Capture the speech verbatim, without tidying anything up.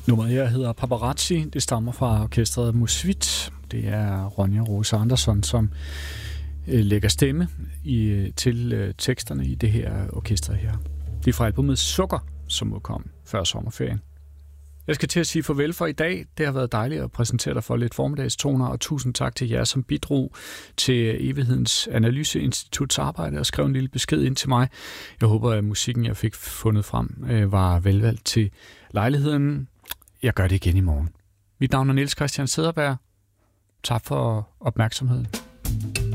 Nummeret her hedder Paparazzi. Det stammer fra orkestret Musvit. Det er Ronja Rose Andersson, som øh, lægger stemme i, til øh, teksterne i det her orkester her. Det er fra albumet Sukker, som udkom før sommerferien. Jeg skal til at sige farvel for i dag. Det har været dejligt at præsentere dig for lidt formiddagstoner, og tusind tak til jer, som bidrog til Evighedens Analyseinstituts arbejde og skrev en lille besked ind til mig. Jeg håber, at musikken, jeg fik fundet frem, var velvalgt til lejligheden. Jeg gør det igen i morgen. Mit navn er Niels Christian Cederberg. Tak for opmærksomheden.